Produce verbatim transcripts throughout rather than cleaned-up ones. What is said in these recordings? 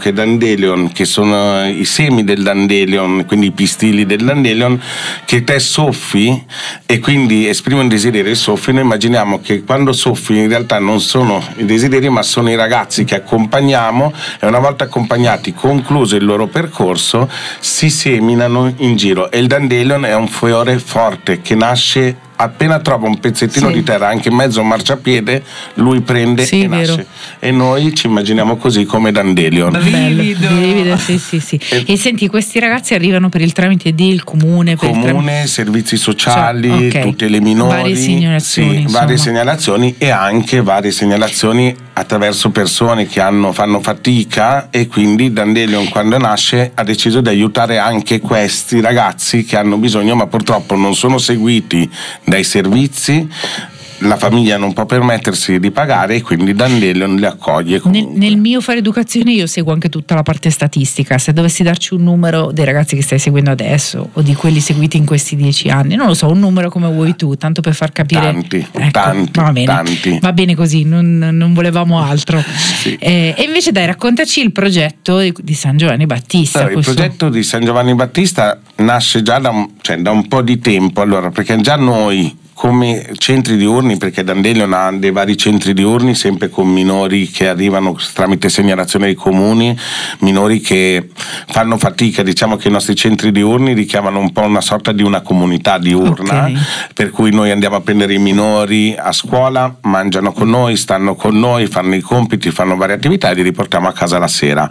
che dandelion, che sono i semi del dandelion, quindi i pistili del dandelion, che te soffi e quindi esprimono desiderio e soffi. Noi immaginiamo che quando soffi in realtà non sono i desideri, ma sono i ragazzi che accompagniamo, e una volta accompagnati, concluso il loro percorso, si seminano in giro. E il dandelion è un fiore forte che nasce appena trova un pezzettino sì. di terra, anche mezzo marciapiede, lui prende sì, e nasce. Vero. E noi ci immaginiamo così come dandelion. Vivido. Vivido, sì, sì, sì. E, e senti, questi ragazzi arrivano per il tramite del comune, per comune, il tram... servizi sociali, cioè, okay. tutte le minori, varie segnalazioni, sì, varie segnalazioni e anche varie segnalazioni attraverso persone che hanno, fanno fatica, e quindi Dandelion, quando nasce, ha deciso di aiutare anche questi ragazzi che hanno bisogno, ma purtroppo non sono seguiti dai servizi, la famiglia non può permettersi di pagare, e quindi Dandelion li accoglie nel, nel mio fare educazione io seguo anche tutta la parte statistica. Se dovessi darci un numero dei ragazzi che stai seguendo adesso o di quelli seguiti in questi dieci anni, non lo so, un numero come vuoi tu, tanto per far capire. Tanti, ecco, tanti, va bene, tanti. Va bene così, non, non volevamo altro. Sì. eh, e invece dai, raccontaci il progetto di, di San Giovanni Battista. Allora, il progetto di San Giovanni Battista nasce già da un, cioè, da un po' di tempo, allora, perché già noi come centri diurni, perché Dandelion ha dei vari centri diurni, sempre con minori che arrivano tramite segnalazione dei comuni, minori che fanno fatica. Diciamo che i nostri centri diurni richiamano un po' una sorta di una comunità diurna, okay. Per cui noi andiamo a prendere i minori a scuola, mangiano con noi, stanno con noi, fanno i compiti, fanno varie attività e li riportiamo a casa la sera.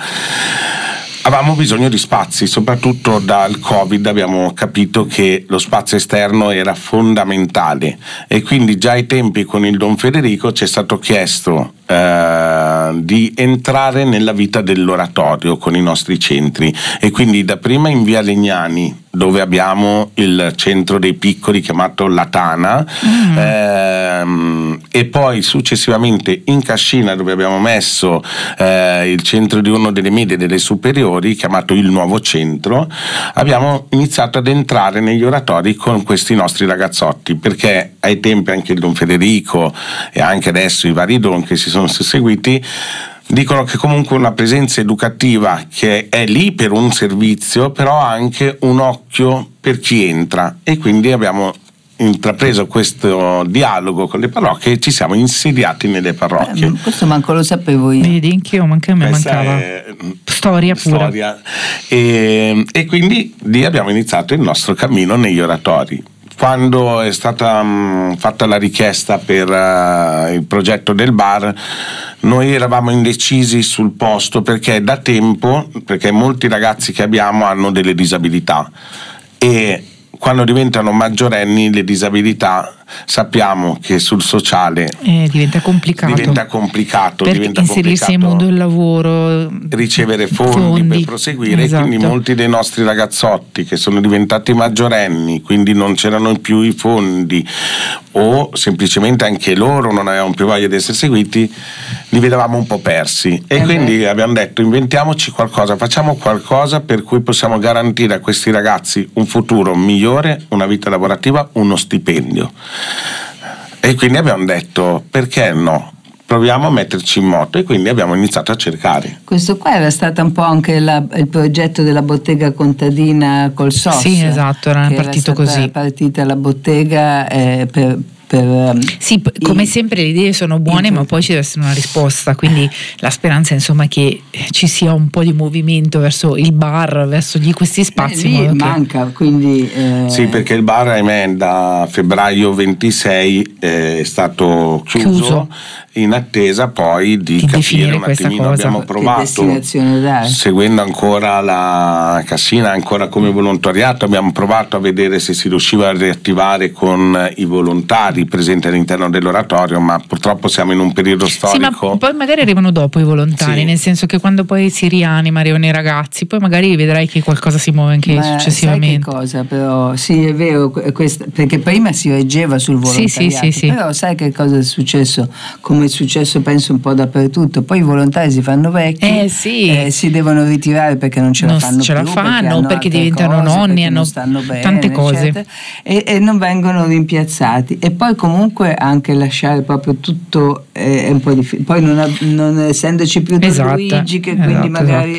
Avevamo bisogno di spazi, soprattutto dal Covid abbiamo capito che lo spazio esterno era fondamentale, e quindi già ai tempi con il Don Federico ci è stato chiesto eh, di entrare nella vita dell'oratorio con i nostri centri, e quindi dapprima in via Legnani, dove abbiamo il centro dei piccoli chiamato La Tana, mm. ehm, e poi successivamente in Cascina, dove abbiamo messo eh, il centro diurno delle medie e delle superiori chiamato il Nuovo Centro. Abbiamo iniziato ad entrare negli oratori con questi nostri ragazzotti, perché ai tempi anche il Don Federico e anche adesso i vari don che si sono seguiti dicono che comunque una presenza educativa che è lì per un servizio, però anche un occhio per chi entra, e quindi abbiamo intrapreso questo dialogo con le parrocchie e ci siamo insediati nelle parrocchie. Eh, questo manco lo sapevo io. Vedi, anch'io, manca a me Questa mancava è storia pura. Storia. E, e quindi lì abbiamo iniziato il nostro cammino negli oratori. Quando è stata mh, fatta la richiesta per uh, il progetto del bar, noi eravamo indecisi sul posto, perché da tempo, perché molti ragazzi che abbiamo hanno delle disabilità, e quando diventano maggiorenni le disabilità sappiamo che sul sociale eh, diventa complicato diventa complicato perché diventa inserirsi complicato nel mondo del lavoro, ricevere fondi, fondi. per proseguire, esatto. E quindi molti dei nostri ragazzotti che sono diventati maggiorenni, quindi non c'erano più i fondi, o semplicemente anche loro non avevano più voglia di essere seguiti, li vedevamo un po' persi, e eh quindi beh. abbiamo detto inventiamoci qualcosa, facciamo qualcosa per cui possiamo garantire a questi ragazzi un futuro migliore, una vita lavorativa, uno stipendio. E quindi abbiamo detto perché no, proviamo a metterci in moto, e quindi abbiamo iniziato a cercare. Questo qua era stato un po' anche la, il progetto della bottega contadina col S O S. Sì, esatto, era partito era così. Partita la bottega eh, per Per, sì, come sempre le idee sono buone, ma poi ci deve essere una risposta, quindi la speranza insomma è che ci sia un po' di movimento verso il bar, verso di questi spazi. Eh, lì manca, che... quindi eh... sì, perché il bar, ahimè, da febbraio ventisei è stato chiuso, chiuso. in attesa poi di, di capire un attimino cosa. Abbiamo provato, seguendo ancora la Cassina, ancora come volontariato, abbiamo provato a vedere se si riusciva a riattivare con i volontari presenti all'interno dell'oratorio, ma purtroppo siamo in un periodo storico. Sì, ma poi magari arrivano dopo i volontari, sì. Nel senso che quando poi si rianima, arrivano i ragazzi, poi magari vedrai che qualcosa si muove anche ma successivamente. Sai che cosa però, sì è vero, questa, perché prima si reggeva sul volontariato, sì, sì, sì, però sai che cosa è successo? Come è successo penso un po' dappertutto, poi i volontari si fanno vecchi, eh, sì. eh, si devono ritirare perché non ce la non fanno ce più, la fanno, perché, perché diventano cose, nonni, perché hanno stanno bene, tante cose, e, e non vengono rimpiazzati, e poi comunque anche lasciare proprio tutto è un po' difficile, poi non, non essendoci più Don esatto, Luigi che esatto, quindi magari esatto.